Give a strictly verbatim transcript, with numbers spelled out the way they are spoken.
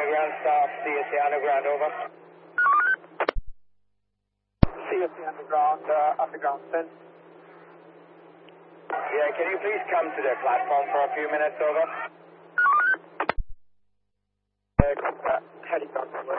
ground staff, C S C underground, over. C S C underground, uh, underground sense. Yeah, can you please come to the platform for a few minutes, over? Uh, heading back.